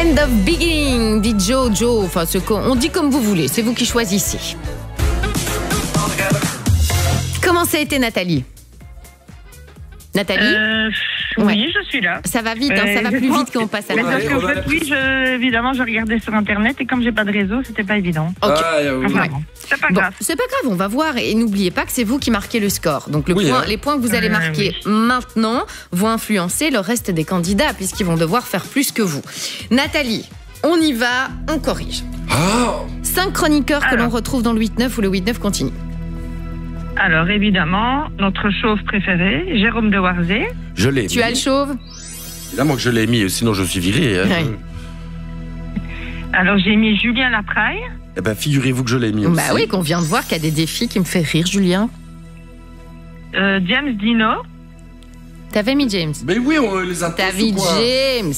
End of Beginning, dit Jojo. Enfin, on dit comme vous voulez, c'est vous qui choisissez. Comment ça a été, Nathalie? Nathalie? Oui, je suis là. Ça va vite, ça va plus vite qu'on passe à la parce radio. qu'en fait, oui, évidemment, je regardais sur Internet et comme j'ai pas de réseau, c'était pas évident. Ok. Enfin, bon, c'est pas grave. C'est pas grave, on va voir. Et n'oubliez pas que c'est vous qui marquez le score. Donc les points que vous allez marquer maintenant vont influencer le reste des candidats puisqu'ils vont devoir faire plus que vous. Nathalie, on y va, on corrige. 5 chroniqueurs que l'on retrouve dans le 8-9 ou le 8-9 continue. Alors, évidemment, notre chauve préféré, Jérôme de Warzé. Je l'ai mis. Tu as le chauve? Évidemment que je l'ai mis, sinon je suis viré. Ouais. Alors, j'ai mis Julien Lapraille. Eh ben, figurez-vous que je l'ai mis aussi. Bah oui, qu'on vient de voir qu'il y a des défis qui me fait rire, Julien. James Dino. T'avais mis James? Mais oui, on les a tous. T'as mis James?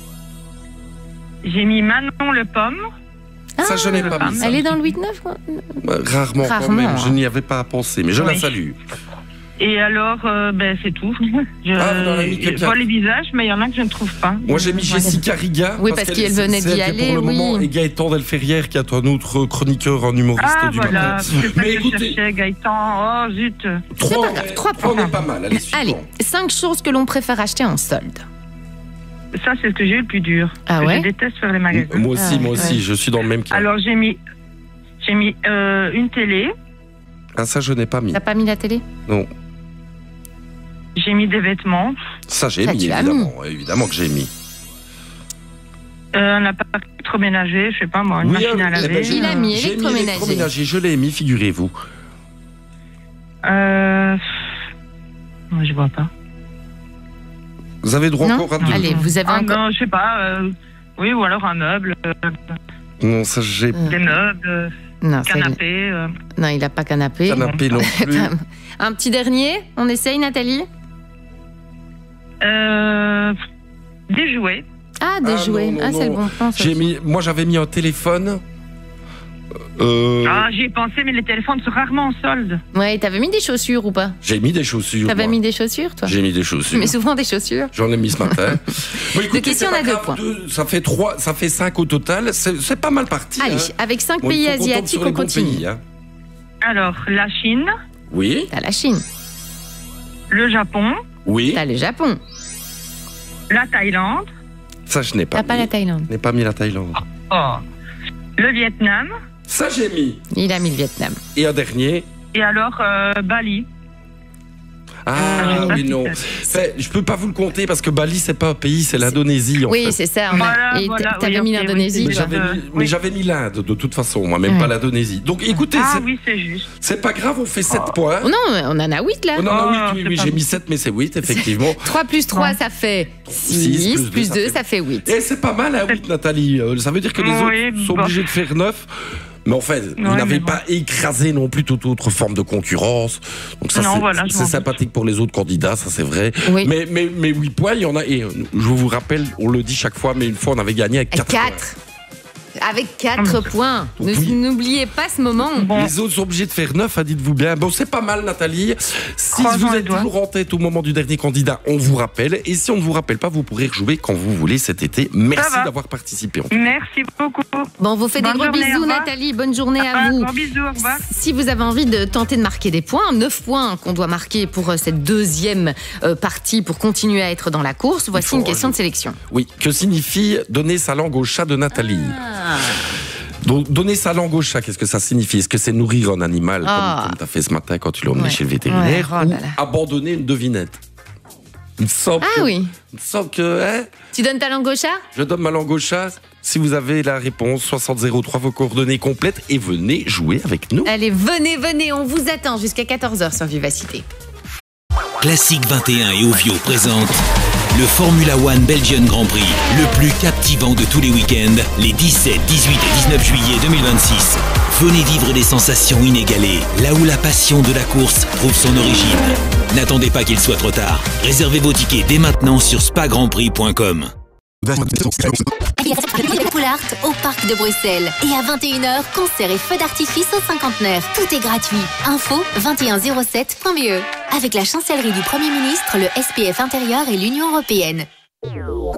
J'ai mis Manon Le Pomme. Ça, je n'ai pas mis. Elle est dans le 8-9 Rarement quand même, je n'y avais pas à penser, mais je la salue. Et alors, c'est tout. Je vois les visages, mais il y en a que je ne trouve pas. Moi, j'ai mis Jessica Riga. Oui, parce qu'elle venait d'y aller, pour le moment, et Gaëtan Delferrière, qui est un autre chroniqueur, un humoriste du matin. Mais écoutez, Gaëtan, oh zut. C'est pas grave, 3 points. On est pas mal, allez, 5 choses que l'on préfère acheter en solde. Ça, c'est ce que j'ai eu le plus dur. Ah ouais? Je déteste faire les magasins. Moi aussi, je suis dans le même cas. Alors, j'ai mis une télé. Ah, ça, je n'ai pas mis. T'as pas mis la télé? Non. J'ai mis des vêtements. Ça, j'ai mis, évidemment. Évidemment que j'ai mis. Un appareil électroménager, je sais pas moi, une machine à laver. Il a mis électroménager. Je l'ai mis, figurez-vous. Je vois pas. Vous avez droit encore à 2. Allez, vous avez encore... Non, je sais pas. Oui, ou alors un meuble. Non, ça, j'ai... Des meubles. Non, canapé. Non, il n'a pas canapé. Canapé non plus. Un petit dernier, on essaye, Nathalie? Des jouets. Ah, des jouets. C'est le bon plan. Moi, j'avais mis un téléphone. J'y ai pensé, mais les téléphones sont rarement en solde. Ouais, t'avais mis des chaussures ou pas? J'ai mis des chaussures. T'avais mis des chaussures, toi? J'ai mis des chaussures. Mais souvent des chaussures. J'en ai mis ce matin. Bon, écoutez, on a 2 points. Ça fait 5 au total. C'est pas mal parti. Allez, avec 5 pays asiatiques, on continue. Alors, la Chine. Oui. T'as la Chine. Le Japon. Oui. T'as le Japon. La Thaïlande. Ça, je n'ai pas mis. T'as pas la Thaïlande. Je n'ai pas mis la Thaïlande. Le Vietnam. Ça, j'ai mis. Il a mis le Vietnam. Et un dernier. Et alors, Bali. Oui, non. Je peux pas vous le compter parce que Bali, c'est pas un pays, c'est l'Indonésie. Oui, c'est ça. T'avais mis l'Indonésie. Mais j'avais mis l'Inde, de toute façon. Moi, même pas l'Indonésie. Donc, écoutez. Oui, c'est juste. C'est pas grave, on fait 7 points. Non, on en a 8 là. On en a 8, oui. J'ai mis 7, mais c'est 8, effectivement. 3 plus 3, ça fait 6. Plus 2, ça fait 8. Et c'est pas mal, 8, Nathalie. Ça veut dire que les autres sont obligés de faire 9. Mais en fait, vous n'avez pas écrasé non plus toute autre forme de concurrence. Donc ça, c'est sympathique pour les autres candidats, ça c'est vrai. Oui. Mais 8 points, il y en a. Et je vous rappelle, on le dit chaque fois, mais une fois, on avait gagné avec 4 points. Avec 4 points. N'oubliez pas ce moment. Les autres sont obligés de faire 9, dites-vous bien. Bon, c'est pas mal, Nathalie. Si vous êtes toujours en tête au moment du dernier candidat, on vous rappelle. Et si on ne vous rappelle pas, vous pourrez rejouer quand vous voulez cet été. Merci d'avoir participé. Merci beaucoup. Bon, on vous fait des gros bisous, Nathalie. Bonne journée à vous. Gros bisous, au revoir. Si vous avez envie de tenter de marquer des points, 9 points qu'on doit marquer pour cette deuxième partie pour continuer à être dans la course, voici une question de sélection. Oui, que signifie donner sa langue au chat de Nathalie? Donc, donner sa langue au chat, qu'est-ce que ça signifie? Est-ce que c'est nourrir un animal, comme tu as fait ce matin quand tu l'as emmené chez le vétérinaire, ou abandonner une devinette? Il me semble que... Tu donnes ta langue au chat? Je donne ma langue au chat. Si vous avez la réponse, 6003, vos coordonnées complètes, et venez jouer avec nous. Allez, venez, on vous attend jusqu'à 14h sur Vivacité. Classique 21 et Ovio présente le Formula One Belgian Grand Prix, le plus captivant de tous les week-ends, les 17, 18 et 19 juillet 2026. Venez vivre des sensations inégalées, là où la passion de la course trouve son origine. N'attendez pas qu'il soit trop tard. Réservez vos tickets dès maintenant sur spagrandprix.com. Poulart au Parc de Bruxelles. Et à 21h, concert et feux d'artifice au cinquantenaire. Tout est gratuit. Info 2107.be. Avec la chancellerie du Premier ministre, le SPF intérieur et l'Union européenne.